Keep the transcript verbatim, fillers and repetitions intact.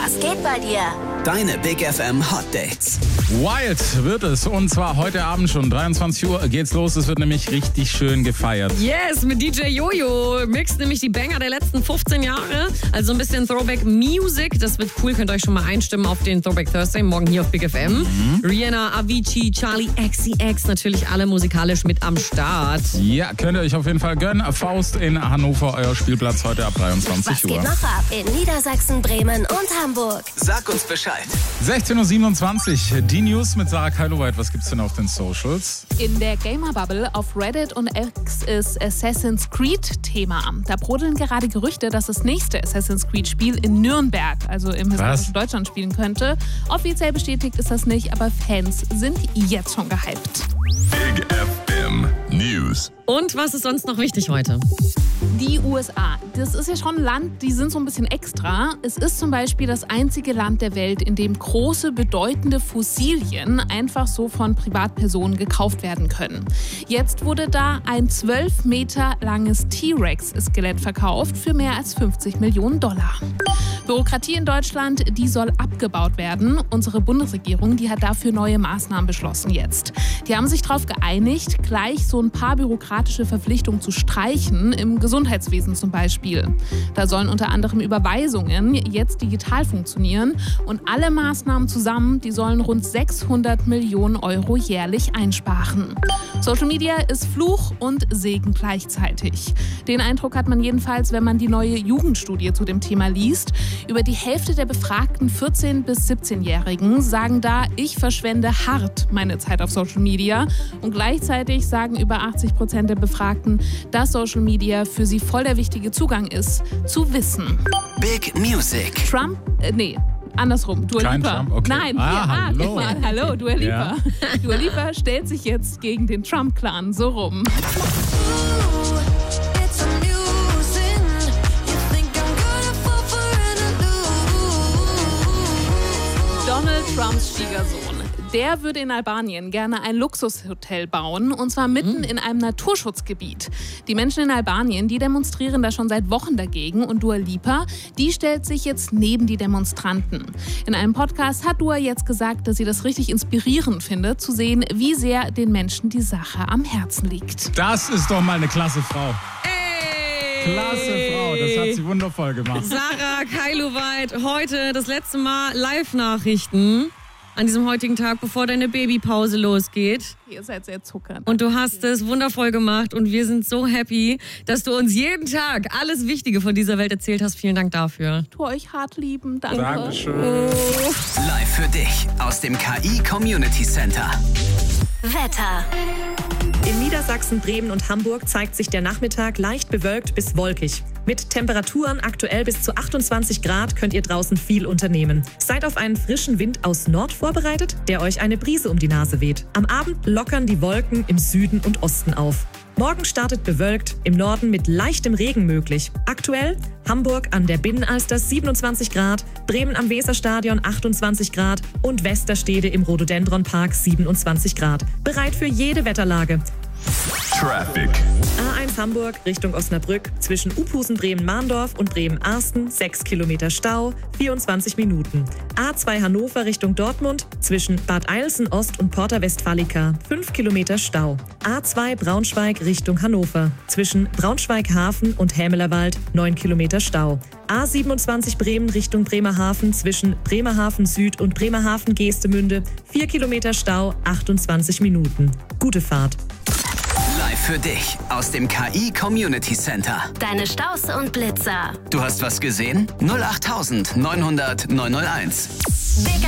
Was geht bei dir? Deine Big F M Hot Dates. Wild wird es, und zwar heute Abend schon, dreiundzwanzig Uhr geht's los. Es wird nämlich richtig schön gefeiert. Yes, mit D J Jojo mixt nämlich die Banger der letzten fünfzehn Jahre. Also ein bisschen Throwback Music, das wird cool. Könnt ihr euch schon mal einstimmen auf den Throwback Thursday, morgen hier auf Big F M. Mhm. Rihanna, Avicii, Charlie X C X, natürlich alle musikalisch mit am Start. Ja, könnt ihr euch auf jeden Fall gönnen. Faust in Hannover, euer Spielplatz heute ab dreiundzwanzig Uhr. Was geht noch ab in Niedersachsen, Bremen und Hamburg? Sag uns Bescheid. sechzehn Uhr siebenundzwanzig, die News mit Sarah Keiloweit. Was gibt's denn auf den Socials? In der Gamer-Bubble auf Reddit und X ist Assassin's Creed Thema. Da brodeln gerade Gerüchte, dass das nächste Assassin's Creed-Spiel in Nürnberg, also im historischen Deutschland, spielen könnte. Offiziell bestätigt ist das nicht, aber Fans sind jetzt schon gehypt. Big F M News. Und was ist sonst noch wichtig heute? Die U S A, das ist ja schon ein Land, die sind so ein bisschen extra. Es ist zum Beispiel das einzige Land der Welt, in dem große, bedeutende Fossilien einfach so von Privatpersonen gekauft werden können. Jetzt wurde da ein zwölf Meter langes T-Rex-Skelett verkauft für mehr als fünfzig Millionen Dollar. Bürokratie in Deutschland, die soll abgebaut werden. Unsere Bundesregierung, die hat dafür neue Maßnahmen beschlossen jetzt. Die haben sich darauf geeinigt, gleich so ein paar bürokratische Verpflichtungen zu streichen, im Gesundheitswesen zum Beispiel. Da sollen unter anderem Überweisungen jetzt digital funktionieren und alle Maßnahmen zusammen, die sollen rund sechshundert Millionen Euro jährlich einsparen. Social Media ist Fluch und Segen gleichzeitig. Den Eindruck hat man jedenfalls, wenn man die neue Jugendstudie zu dem Thema liest. Über die Hälfte der befragten vierzehn- bis siebzehnjährigen sagen da, ich verschwende hart meine Zeit auf Social Media. Und gleichzeitig sagen über achtzig Prozent der Befragten, dass Social Media für sie voll der wichtige Zugang ist, zu Wissen. Big Music. Trump, äh, nee. Andersrum, Dua Kein Lipa. Trump, okay. Nein, Ah, hier, ah, hallo. guck mal, hallo, Dua Lipa. Ja. Dua Lipa stellt sich jetzt gegen den Trump-Clan, so rum. Donald Trumps Schwiegersohn, der würde in Albanien gerne ein Luxushotel bauen, und zwar mitten in einem Naturschutzgebiet. Die Menschen in Albanien, die demonstrieren da schon seit Wochen dagegen, und Dua Lipa, die stellt sich jetzt neben die Demonstranten. In einem Podcast hat Dua jetzt gesagt, dass sie das richtig inspirierend findet, zu sehen, wie sehr den Menschen die Sache am Herzen liegt. Das ist doch mal eine klasse Frau. Ey! Klasse Frau, das hat sie wundervoll gemacht. Sarah Keiloweit, heute das letzte Mal Live-Nachrichten an diesem heutigen Tag, bevor deine Babypause losgeht. Ihr seid sehr zuckernd. Und du hast es wundervoll gemacht, und wir sind so happy, dass du uns jeden Tag alles Wichtige von dieser Welt erzählt hast. Vielen Dank dafür. Tu euch hart lieben, danke. Dankeschön. Live für dich aus dem K I Community Center. Wetter. In Niedersachsen, Bremen und Hamburg zeigt sich der Nachmittag leicht bewölkt bis wolkig. Mit Temperaturen aktuell bis zu achtundzwanzig Grad könnt ihr draußen viel unternehmen. Seid auf einen frischen Wind aus Nord vorbereitet, der euch eine Brise um die Nase weht. Am Abend lockern die Wolken im Süden und Osten auf. Morgen startet bewölkt, im Norden mit leichtem Regen möglich. Aktuell Hamburg an der Binnenalster siebenundzwanzig Grad, Bremen am Weserstadion achtundzwanzig Grad und Westerstede im Rhododendron-Park siebenundzwanzig Grad. Bereit für jede Wetterlage. Traffic. A eins Hamburg Richtung Osnabrück, zwischen Uphusen, Bremen-Mahndorf und Bremen-Arsten, sechs Kilometer Stau, vierundzwanzig Minuten. A zwei Hannover Richtung Dortmund, zwischen Bad Eilsen Ost und Porta Westfalica, fünf Kilometer Stau. A zwei Braunschweig Richtung Hannover, zwischen Braunschweig-Hafen und Hämelerwald, neun Kilometer Stau. A siebenundzwanzig Bremen Richtung Bremerhaven, zwischen Bremerhaven Süd und Bremerhaven Geestemünde, vier Kilometer Stau, achtundzwanzig Minuten. Gute Fahrt. Live für dich aus dem K I Community Center. Deine Staus und Blitzer. Du hast was gesehen? null acht neunhundert neunhunderteins. Big